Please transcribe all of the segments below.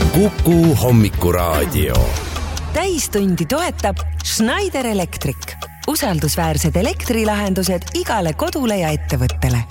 Kuku Hommikuraadio. Täistundi toetab Schneider Electric. Usaldusväärsed elektrilahendused igale kodule ja ettevõttele.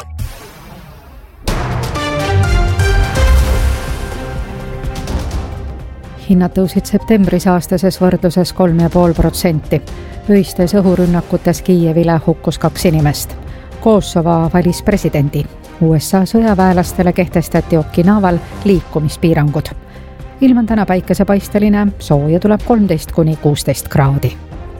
Hinnad tõusid septembris aastases võrdluses 3,5%. Öistes õhurünnakutes Kiievile hukkus 2 inimest. Kosovo valis presidendi. USA sõjaväelastele kehtestati Okinaval liikumispiirangud. Ilm on täna päikesepaisteline, sooja tuleb 13–16 kraadi.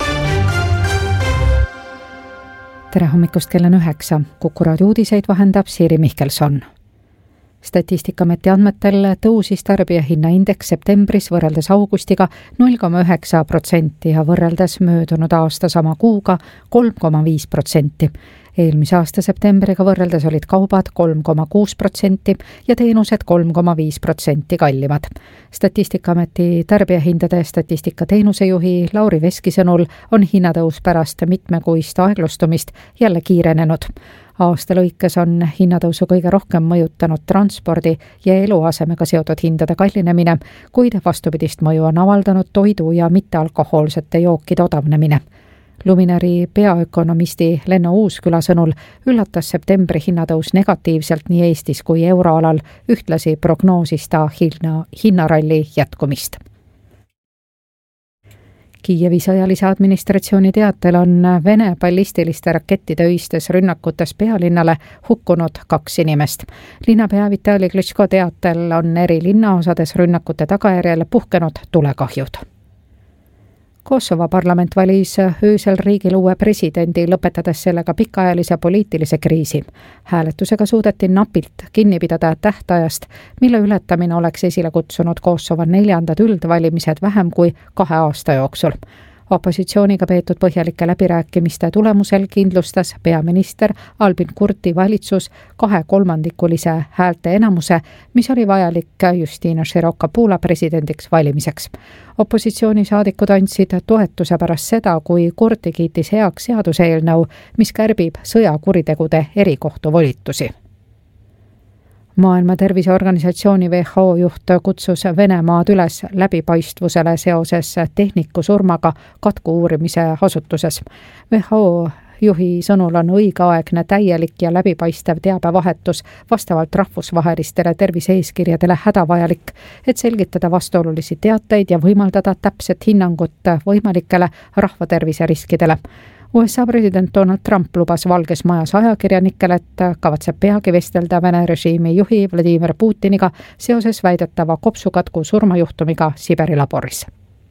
Tere hommikust kell on 9. Kuku raadio uudiseid vahendab Siiri Mihkelson. Statistikameti andmetel tõusis tarbijahinnaindeks septembris võrreldes augustiga 0,9% ja võrreldes möödunud aasta sama kuuga 3,5%. Eelmise aasta septembriga võrreldes olid kaubad 3,6% ja teenused 3,5% kallimad. Statistikameti tarbijahindade statistikateenuse juhi Lauri Veski sõnul on hinnatõus pärast mitmekuist aeglustumist jälle kiirenenud. Aasta lõikes on hinnatõusu kõige rohkem mõjutanud transpordi ja eluasemega seotud hindade kallinemine, kuid vastupidist mõju on avaldanud toidu ja mittealkohoolsete jookide odavnemine. Luminari peaökonomisti Lenno Uusküla sõnul üllatas septembri hinnatõus negatiivselt nii Eestis kui euroalal, ühtlasi prognoosis ta hinnaralli jätkumist. Kiievi sõjalise administratsiooni teatel on Vene ballistiliste rakettide öistes rünnakutes pealinnale hukkunud 2 inimest. Linnapea Vitali Klitschko teatel on eri linnaosades rünnakute tagajärjel puhkenud tulekahjud. Kosovo parlament valis öösel riigil uue presidendi, lõpetades sellega pikaajalise poliitilise kriisi. Hääletusega suudeti napilt kinni pidada tähtajast, mille ületamine oleks esile kutsunud Kosovo 4. üldvalimised vähem kui 2 aasta jooksul. Opositsiooniga peetud põhjalike läbirääkimiste tulemusel kindlustas peaminister Albin Kurti valitsus 2/3 häälte enamuse, mis oli vajalik Justina Široka-Puula presidendiks valimiseks. Opositsioonisaadikud andsid toetuse pärast seda, kui Kurti kiitis heaks seaduseelnõu, mis kärbib sõjakuritegude erikohtu volitusi. Maailma Terviseorganisatsiooni WHO juht kutsus Venemaad üles läbipaistvusele seoses tehniku surmaga katku uurimise asutuses. WHO juhi sõnul on õigeaegne täielik ja läbipaistev teabevahetus vastavalt rahvusvahelistele tervise-eeskirjadele hädavajalik, et selgitada vastuolulisi teateid ja võimaldada täpset hinnangut võimalikele rahvatervise riskidele. USA president Donald Trump lubas Valges Majas ajakirjanikele, et kavatseb peagi vestelda Vene režiimi juhi Vladimir Putiniga seoses väidetava kopsukatku surmajuhtumiga Siberi laboris.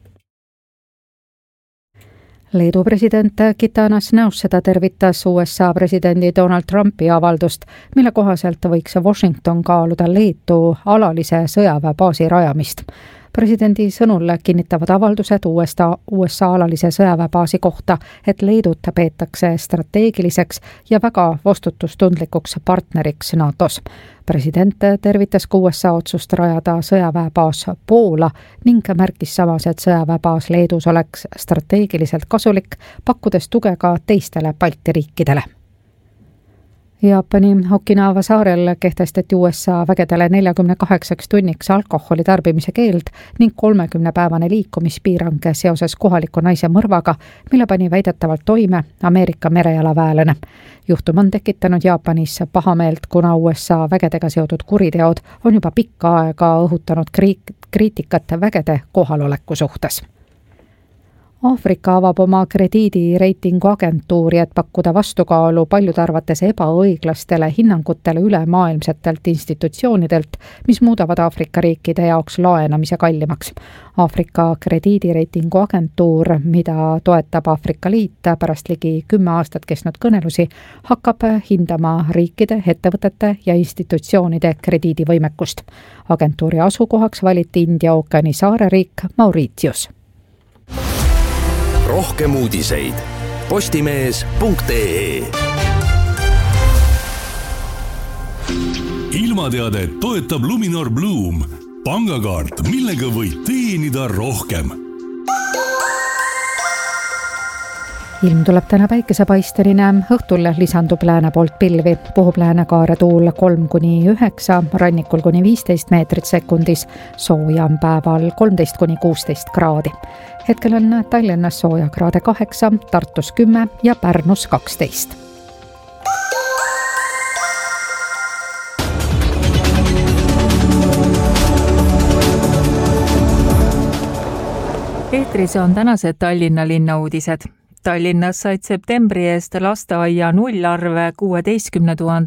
Leedu president Gitanas Nausėda tervitas USA presidendi Donald Trumpi avaldust, mille kohaselt võiks Washington kaaluda Leetu alalise sõjaväebaasi rajamist. Presidendi sõnul kinnitavad avaldused USA alalise sõjaväebaasi kohta, et Leedut peetakse strateegiliseks ja väga vastutustundlikuks partneriks NATOs. President tervitas ka USA otsust rajada sõjaväebaas Poola ning märkis samas, et sõjaväebaas Leedus oleks strateegiliselt kasulik, pakkudes tuge ka teistele Balti riikidele. Jaapani Okinawa saarel kehtestati USA vägedele 48 tunniks alkoholi tarbimise keeld ning 30-päevane liikumispiirang seoses kohaliku naise mõrvaga, mille pani väidetavalt toime Ameerika merejalaväelane. Juhtum on tekitanud Jaapanis pahameelt, kuna USA vägedega seotud kuriteod on juba pikka aega õhutanud kriitikat vägede kohaloleku suhtes. Aafrika avab oma krediidireitingu agentuuri, et pakkuda vastukaalu paljude arvates ebaõiglastele hinnangutele ülemaailmsetelt institutsioonidelt, mis muudavad Aafrika riikide jaoks laenamise kallimaks. Aafrika krediidireitingu agentuur, mida toetab Aafrika Liit pärast ligi 10 aastat kestnud kõnelusi, hakkab hindama riikide, ettevõtete ja institutsioonide krediidivõimekust. Agentuuri asukohaks valiti India ookeani saareriik Mauritius. Rohkem uudiseid postimees.ee. Ilmateadet toetab Luminor Bloom, pangakaart, millega võid teenida rohkem. ilm tuleb täna päikesepaisteline, õhtul lisandub lääne poolt pilvi, puhub läänekaare tuul 3-9, rannikul kuni 15 meetrit sekundis, sooja on päeval 13-16 kraadi. Hetkel on Tallinnas sooja kraade 8, Tartus 10 ja Pärnus 12. Eetris on tänased Tallinna linna uudised. Tallinnas said septembri eest lasteaia nullarve 16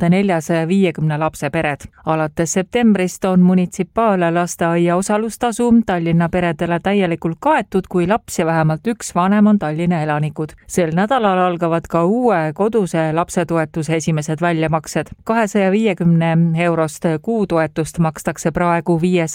450 lapse pered. Alates septembrist on munitsipaallasteaia osalustasu Tallinna peredele täielikult kaetud, kui laps ja vähemalt üks vanem on Tallinna elanikud. Sel nädalal algavad ka uue koduse lapsetoetuse esimesed väljamaksed. 250 eurost kuutoetust makstakse praegu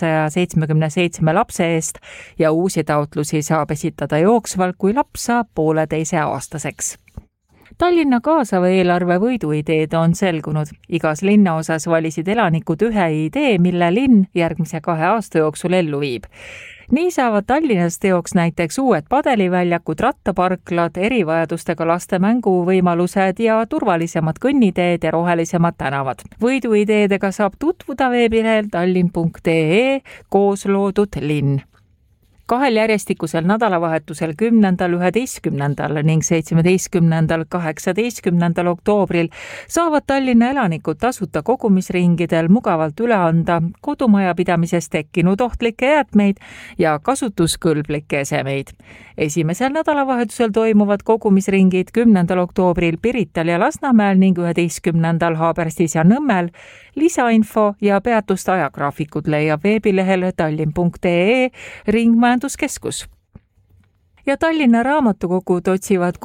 577 lapse eest ja uusi taotlusi saab esitada jooksvalt, kui laps saab 1,5 aastaseks. Tallinna kaasava eelarve võiduideed on selgunud. Igas linnaosas valisid elanikud ühe idee, mille linn järgmise 2 aasta jooksul ellu viib. Nii saavad Tallinnas teoks näiteks uued padeliväljakud, rattaparklad, erivajadustega laste mänguvõimalused ja turvalisemad kõnniteed ja rohelisemad tänavad. Võiduideedega saab tutvuda veebilehel tallinn.ee koos loodud linn. 2 järjestikusel nädalavahetusel 10., 11. ning 17., 18. oktoobril saavad Tallinna elanikud tasuta kogumisringidel mugavalt üle anda kodumajapidamises tekkinud ohtlikke jäätmeid ja kasutuskõlblikke esemeid. Esimesel nädalavahetusel toimuvad kogumisringid 10. oktoobril Pirital ja Lasnamäel ning 11. Haaberstis ja Nõmmel. Lisainfo ja peatuste ajagraafikud leiab veebilehel tallinn.ee ringmajanduskeskus. Ja Tallinna raamatukogud otsivad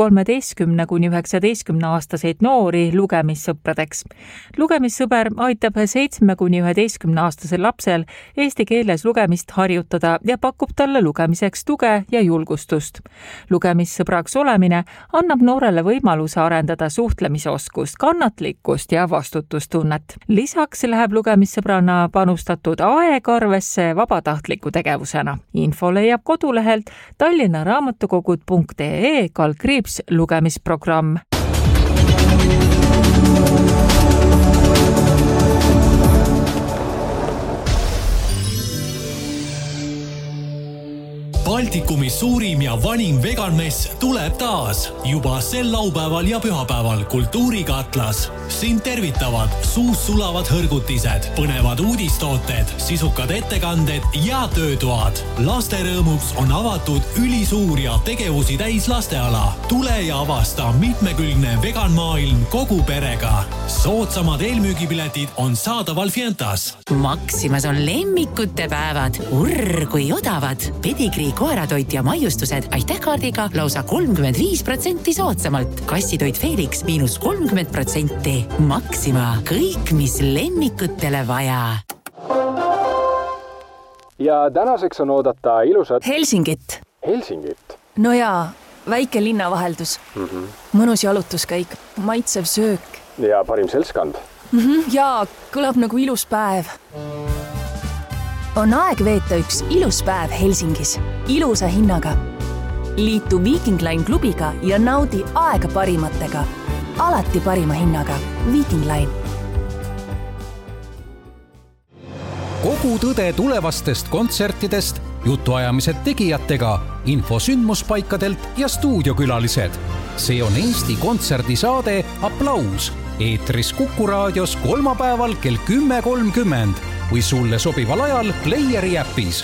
13–19 aastaseid noori lugemissõpradeks. Lugemissõber aitab 7–11 aastasel lapsel eesti keeles lugemist harjutada ja pakub talle lugemiseks tuge ja julgustust. Lugemissõbraks olemine annab noorele võimaluse arendada suhtlemisoskust, kannatlikkust ja vastutustunnet. Lisaks läheb lugemissõbrana panustatud aeg arvesse vabatahtliku tegevusena. Info leiab kodulehelt Tallinna raamatukogud.ee lugemisprogramm. Baltikumi suurim ja vanim veganmess tuleb taas juba sel laupäeval ja pühapäeval Kultuurikatlas. Siin tervitavad suus sulavad hõrgutised, põnevad uudistooted, sisukad ettekanded ja töötoad. Laste rõõmuks on avatud ülisuur ja tegevusi täis lasteala. Tule ja avasta mitmekülgne veganmaailm kogu perega. Soodsamad eelmüügipiletid on saadaval Fientas. Maximas on lemmikute päevad. Urr, kui odavad. Pedigrii koeratoit ja maiustused aitähkaardiga lausa 35% soodsamalt. Kassitoit Felix -30%. Maxima, kõik mis lemmikutele vaja. Ja tänaseks on oodata ilusat Helsingit. Helsingit? No jaa, väike linnavaheldus. Mõnus jalutuskäik, maitsev söök. Ja parim seltskond. Jaa, kõlab nagu ilus päev. On aeg veeta üks ilus päev Helsingis. Ilusa hinnaga. Liitu Viking Line klubiga ja naudi aega parimatega. Alati parima hinnaga. Viking Line. Kogu tõde tulevastest kontsertidest, jutuajamised tegijatega, info sündmuspaikadelt ja stuudiokülalised. See on Eesti kontserdisaade Applaus. Eetris Kuku raadios kolmapäeval kell 10.30 või sulle sobival ajal Playeri äpis.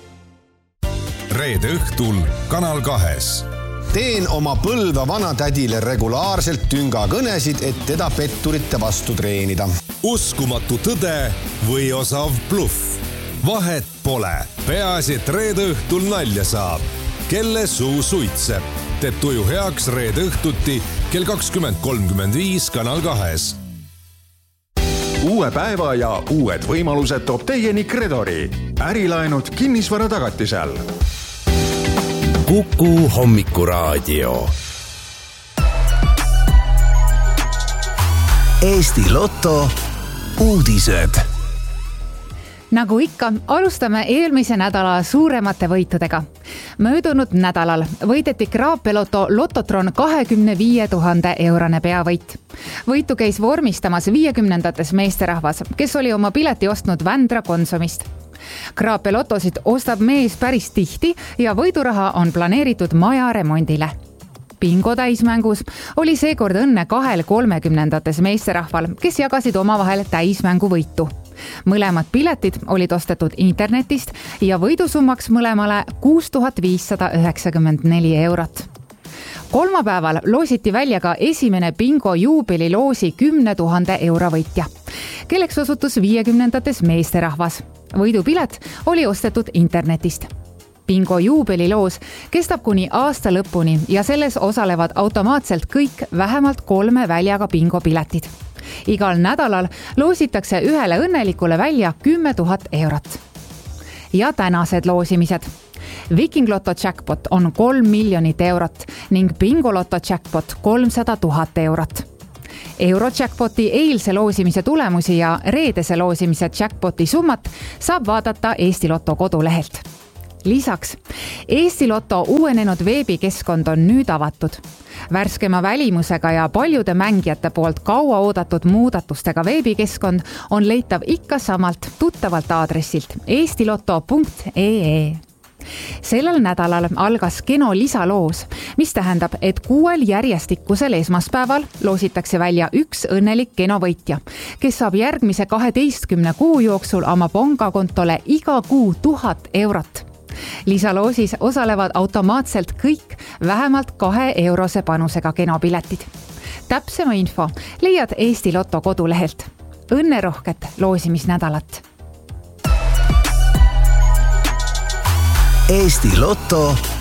Reede õhtul Kanal 2. Teen oma Põlva vanatädile regulaarselt tüngakõnesid, et teda petturite vastu treenida. Uskumatu tõde või osav bluff. Vahet pole. Peaasi, et reede õhtul nalja saab. Kelle suu suitseb. Teeb tuju heaks reede õhtuti kell 20.35 Kanal 2. Uue päeva ja uued võimalused toob teieni Credori. Ärilaenud kinnisvara tagatisel. Kuku hommikuraadio. Eesti Lotto uudised. Nagu ikka, alustame eelmise nädala suuremate võitudega. Möödunud nädalal võideti Kraapeloto Lototron 25 000 eurone peavõit. Võitu käis vormistamas 50-ndates meesterahvas, kes oli oma pileti ostnud Vändra Konsumist. Kraapelotosid ostab mees päris tihti ja võiduraha on planeeritud maja remondile. Bingo täismängus oli seekord õnne 2 30-ndates meesterahval, kes jagasid omavahel täismängu võitu. Mõlemad piletid olid ostetud internetist ja võidusummaks mõlemale 6594 eurot. Kolmapäeval loositi välja ka esimene bingo juubeliloosi 10 000 euro võitja, kelleks osutus 50-ndates meesterahvas. Võidupilet oli ostetud internetist. Bingo juubeliloos kestab kuni aasta lõpuni ja selles osalevad automaatselt kõik vähemalt 3 väljaga bingo piletid. Igal nädalal loositakse ühele õnnelikule välja 10 000 eurot. Ja tänased loosimised. Viking Lotto jackpot on 3 miljonit eurot ning Bingo Lotto jackpot 300 000 eurot. Eurojackpoti eilse loosimise tulemusi ja reedese loosimise jackpoti summat saab vaadata Eesti Lotto kodulehelt. Lisaks, Eesti Lotto uuenenud veebikeskkond on nüüd avatud. Värskema välimusega ja paljude mängijate poolt kaua oodatud muudatustega veebikeskkond on leitav ikka samalt tuttavalt aadressilt eestiloto.ee. Sellel nädalal algas Keno lisaloos, mis tähendab, et 6 järjestikusel esmaspäeval loositakse välja üks õnnelik Keno võitja, kes saab järgmise 12 kuu jooksul oma pangakontole iga kuu 1000 eurot. Lisaloosis osalevad automaatselt kõik vähemalt 2 eurose panusega Kenopiletid. Täpsema info leiad Eesti Lotto kodulehelt. Õnnerohket loosimisnädalat! Eesti Lotto